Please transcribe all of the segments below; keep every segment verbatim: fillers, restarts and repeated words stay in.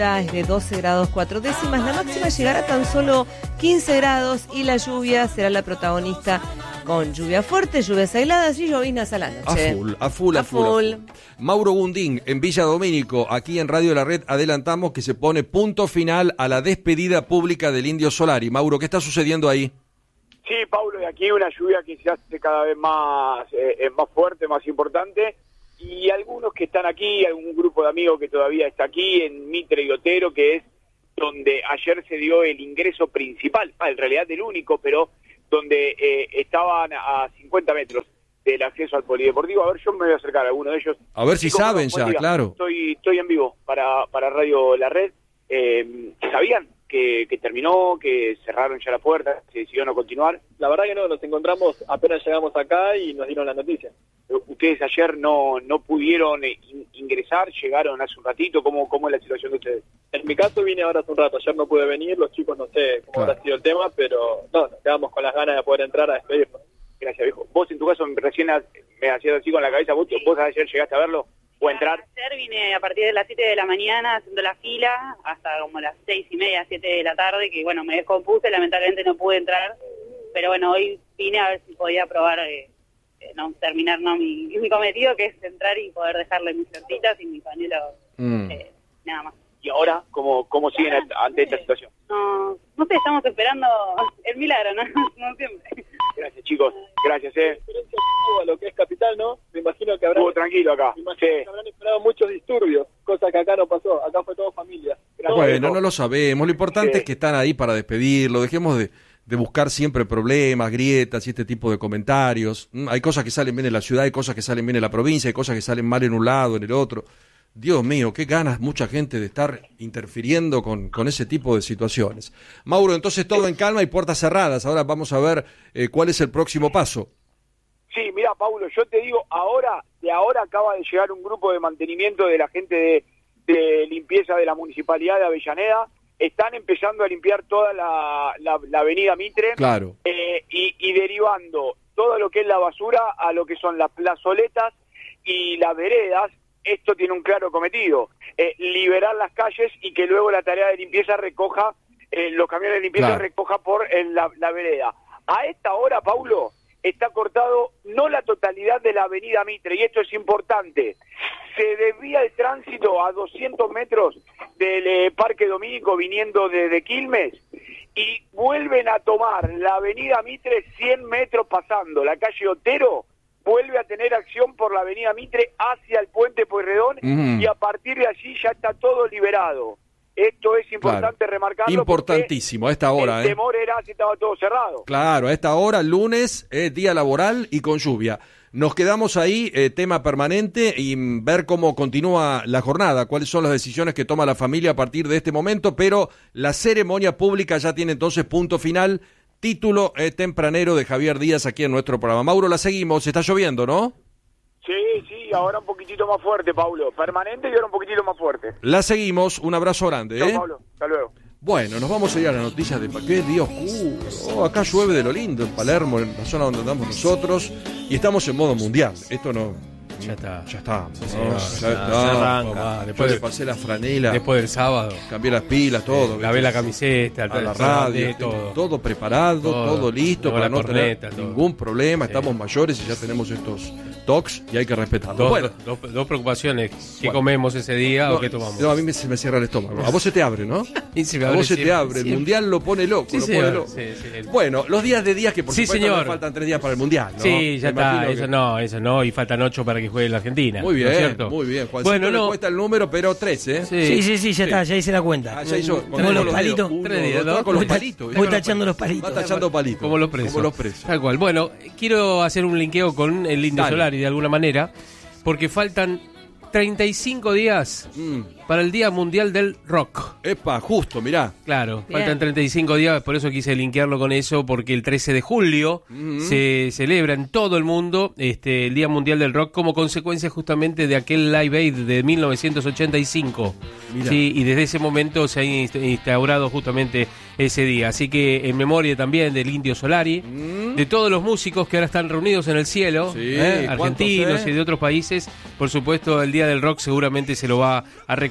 Es de doce grados cuatro décimas, la máxima llegará a tan solo quince grados y la lluvia será la protagonista con lluvia fuerte, lluvias aisladas y lloviznas a la noche. A full, a full, a, a full. full. A full. Mauro Gundín, en Villa Domínico, aquí en Radio La Red, adelantamos que se pone punto final a la despedida pública del Indio Solari. Mauro, ¿qué está sucediendo ahí? Sí, Pablo, y aquí una lluvia que se hace cada vez más, eh, más fuerte, más importante. Y algunos que están aquí, algún grupo de amigos que todavía está aquí en Mitre y Otero, que es donde ayer se dio el ingreso principal, ah, en realidad el único, pero donde eh, estaban a cincuenta metros del acceso al polideportivo. A ver, yo me voy a acercar a alguno de ellos. A ver si saben ya, día. claro. Estoy, estoy en vivo para, para Radio La Red. Eh, ¿Sabían que, que terminó, que cerraron ya la puerta, que decidió no continuar? La verdad que no, nos encontramos apenas llegamos acá y nos dieron la noticia. Ustedes ayer no no pudieron in, ingresar, llegaron hace un ratito, ¿cómo, ¿cómo es la situación de ustedes? En mi caso vine ahora hace un rato, ayer no pude venir, los chicos no sé cómo claro. habrá sido el tema, pero no, nos quedamos con las ganas de poder entrar a despedirnos. Gracias, viejo. Vos en tu caso recién me hacías así con la cabeza, ¿vos, vos ayer llegaste a verlo o a entrar? Ayer vine a partir de las siete de la mañana haciendo la fila hasta como las seis y media, siete de la tarde, que bueno, me descompuse, lamentablemente no pude entrar, pero bueno, hoy vine a ver si podía probar... Eh, no terminar no mi, mi cometido, que es entrar y poder dejarle mis cartitas y mi pañuelo, mm. eh, nada más. ¿Y ahora cómo cómo siguen ahora, ante esta situación? No, no sé, estamos esperando el milagro, ¿no? Como siempre. Gracias, chicos, gracias, eh. Diferencia a lo que es Capital, ¿no? Me imagino que habrán... Estuvo tranquilo acá. Me imagino sí. que habrán esperado muchos disturbios, cosa que acá no pasó, acá fue todo familia. Gracias. Bueno, no lo sabemos, lo importante sí. es que están ahí para despedirlo, dejemos de... de buscar siempre problemas, grietas y este tipo de comentarios. Hay cosas que salen bien en la ciudad, hay cosas que salen bien en la provincia, hay cosas que salen mal en un lado, en el otro. Dios mío, qué ganas mucha gente de estar interfiriendo con, con ese tipo de situaciones. Mauro, entonces todo en calma y puertas cerradas. Ahora vamos a ver eh, cuál es el próximo paso. Sí, mira, Paulo, yo te digo, ahora, de ahora acaba de llegar un grupo de mantenimiento de la gente de, de limpieza de la Municipalidad de Avellaneda. Están empezando a limpiar toda la, la, la avenida Mitre claro. eh, y, y derivando todo lo que es la basura a lo que son las plazoletas y las veredas. Esto tiene un claro cometido, eh, liberar las calles y que luego la tarea de limpieza recoja, eh, los camiones de limpieza claro. recoja por eh, la, la vereda. A esta hora, Paulo, está cortado no la totalidad de la avenida Mitre, y esto es importante. Se desvía el tránsito a doscientos metros del eh, Parque Domínico viniendo de, de Quilmes y vuelven a tomar la avenida Mitre cien metros pasando la calle Otero, vuelve a tener acción por la avenida Mitre hacia el puente Pueyrredón mm. y a partir de allí ya está todo liberado. Esto es importante claro. remarcarlo. Importantísimo a esta hora. El temor eh. era si estaba todo cerrado. Claro, a esta hora, lunes, eh, día laboral y con lluvia. Nos quedamos ahí, eh, tema permanente, y ver cómo continúa la jornada, cuáles son las decisiones que toma la familia a partir de este momento, pero la ceremonia pública ya tiene entonces punto final, título eh, tempranero de Javier Díaz aquí en nuestro programa. Mauro, la seguimos, está lloviendo, ¿no? Sí, sí, ahora un poquitito más fuerte, Paulo. Permanente y ahora un poquitito más fuerte. La seguimos, un abrazo grande, ¿eh? Chao, Paulo, hasta luego. Bueno, nos vamos a ir a las noticias de qué día oscuro. Oh, acá llueve de lo lindo en Palermo, en la zona donde andamos nosotros, y estamos en modo mundial. Esto no... Ya está. Ya está. Sí, ¿no? ya, ya ya está. Se arranca. Después de, le pasé la franela. Después del sábado. Cambié las pilas, todo. Eh, lavé la camiseta, a la radio, todo. Todo preparado, todo, todo listo para no corneta, tener todo. Ningún problema. Sí. Estamos mayores y ya tenemos estos tocs y hay que respetarlos. Dos, bueno. dos, dos preocupaciones. ¿Qué bueno. comemos ese día no, o qué tomamos? No, a mí me, se me cierra el estómago. A vos se te abre, ¿no? Y se me a abre vos se siempre, te abre. siempre. El mundial lo pone loco. Sí, lo señor. pone loco. Sí, sí, el... Bueno, los días de días que por sí, supuesto señor. nos faltan tres días para el mundial, ¿no? Sí, ya me está. Eso que... no, eso no. Y faltan ocho para que juegue la Argentina. Muy bien, ¿no es cierto? muy bien. Juancito bueno, no. le cuesta el número, pero tres, ¿eh? Sí, sí, sí, sí ya sí. está, ya hice la cuenta. Ah, ya hizo. Con los palitos. Uno, tres días, ¿no? Con los palitos. Voy tachando los palitos. Va tachando palitos. Como los presos. Como los presos. Tal cual. Bueno, quiero hacer un linkeo con el Indio Solari de alguna manera, porque faltan treinta y cinco días mm. para el Día Mundial del Rock. Epa, justo, mirá. Claro, Bien. faltan treinta y cinco días, por eso quise linkearlo con eso, porque el trece de julio mm-hmm. se celebra en todo el mundo este el Día Mundial del Rock como consecuencia justamente de aquel Live Aid de mil novecientos ochenta y cinco. Sí, y desde ese momento se ha instaurado justamente ese día. Así que en memoria también del Indio Solari, mm. de todos los músicos que ahora están reunidos en el cielo, sí, ¿eh? argentinos y de otros países, por supuesto el Día del Rock seguramente se lo va a recordar.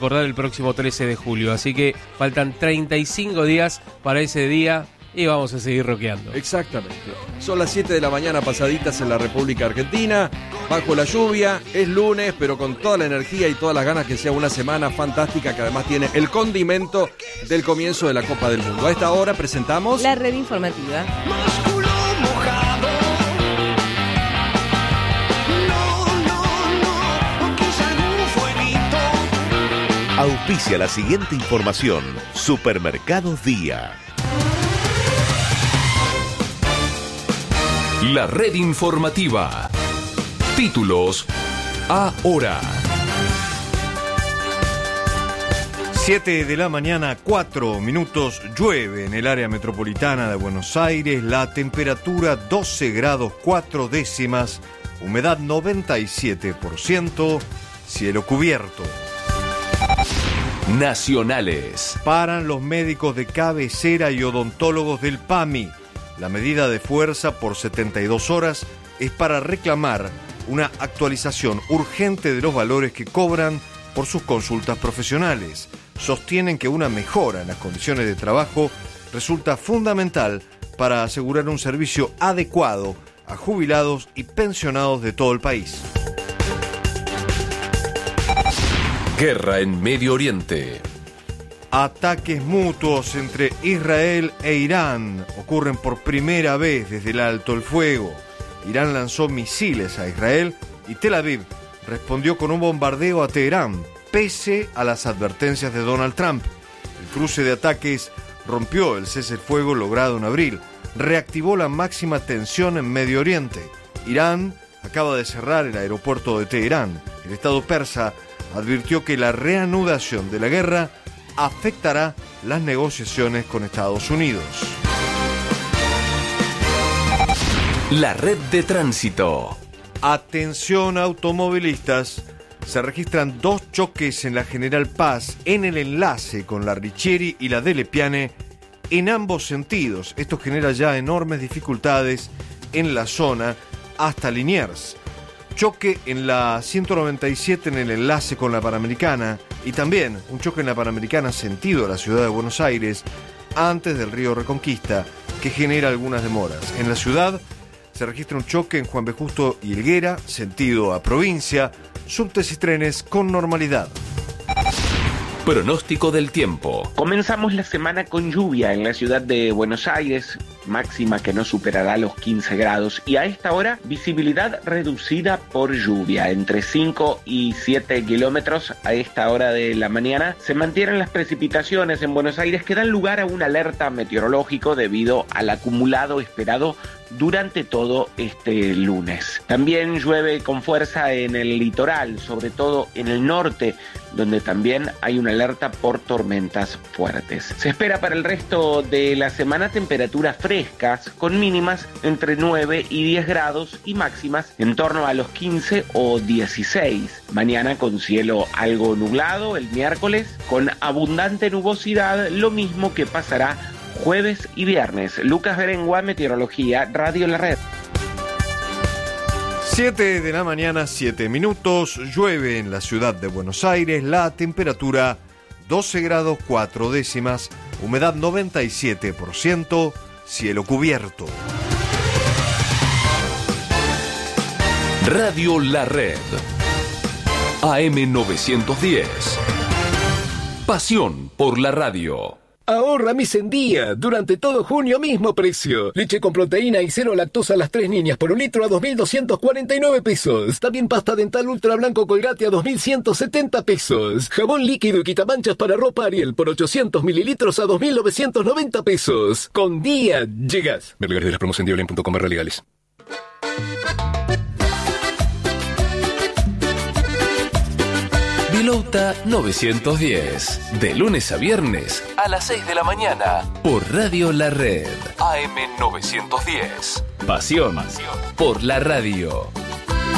recordar el próximo trece de julio. Así que faltan treinta y cinco días para ese día y vamos a seguir rockeando. Exactamente. Son las siete de la mañana pasaditas en la República Argentina, bajo la lluvia, es lunes, pero con toda la energía y todas las ganas que sea una semana fantástica que además tiene el condimento del comienzo de la Copa del Mundo. A esta hora presentamos la red informativa. Auspicia la siguiente información. Supermercados Día. La red informativa. Títulos ahora. siete de la mañana, cuatro minutos, llueve en el área metropolitana de Buenos Aires, la temperatura doce grados cuatro décimas, humedad noventa y siete por ciento, cielo cubierto. Nacionales. Paran los médicos de cabecera y odontólogos del P A M I. La medida de fuerza por setenta y dos horas es para reclamar una actualización urgente de los valores que cobran por sus consultas profesionales. Sostienen que una mejora en las condiciones de trabajo resulta fundamental para asegurar un servicio adecuado a jubilados y pensionados de todo el país. Guerra en Medio Oriente. Ataques mutuos entre Israel e Irán ocurren por primera vez desde el alto el fuego. Irán lanzó misiles a Israel y Tel Aviv respondió con un bombardeo a Teherán, pese a las advertencias de Donald Trump. El cruce de ataques rompió el cese el fuego logrado en abril, reactivó la máxima tensión en Medio Oriente. Irán acaba de cerrar el aeropuerto de Teherán. El Estado persa advirtió que la reanudación de la guerra afectará las negociaciones con Estados Unidos. La red de tránsito. Atención automovilistas, se registran dos choques en la General Paz en el enlace con la Richieri y la Delle Piane en ambos sentidos. Esto genera ya enormes dificultades en la zona hasta Liniers. Choque en la ciento noventa y siete en el enlace con la Panamericana y también un choque en la Panamericana sentido a la ciudad de Buenos Aires antes del río Reconquista que genera algunas demoras. En la ciudad se registra un choque en Juan B. Justo y Helguera, sentido a provincia, subtes y trenes con normalidad. Pronóstico del tiempo. Comenzamos la semana con lluvia en la ciudad de Buenos Aires, máxima que no superará los quince grados, y a esta hora visibilidad reducida por lluvia, entre cinco y siete kilómetros a esta hora de la mañana. Se mantienen las precipitaciones en Buenos Aires que dan lugar a una alerta meteorológico debido al acumulado esperado durante todo este lunes. También llueve con fuerza en el litoral, sobre todo en el norte, donde también hay una alerta por tormentas fuertes. Se espera para el resto de la semana temperaturas frescas, con mínimas entre nueve y diez grados y máximas en torno a los quince o dieciséis. Mañana con cielo algo nublado, el miércoles con abundante nubosidad, lo mismo que pasará jueves y viernes. Lucas Berengua, Meteorología, Radio La Red. siete de la mañana, siete minutos, llueve en la ciudad de Buenos Aires, la temperatura doce grados cuatro décimas, humedad noventa y siete por ciento, cielo cubierto. Radio La Red. A M novecientos diez. Pasión por la radio. Ahorra mis en día. Durante todo junio, mismo precio. Leche con proteína y cero lactosa a las tres niñas por un litro a dos mil doscientos cuarenta y nueve pesos. También pasta dental ultra blanco Colgate a dos mil ciento setenta pesos. Jabón líquido y quitamanchas para ropa Ariel por ochocientos mililitros a dos mil novecientos noventa pesos. Con día llegas. Ver lugares de las promos en dioblen punto com barra legales. Pilota novecientos diez. De lunes a viernes a las seis de la mañana por Radio La Red. A M novecientos diez. Pasión por la radio.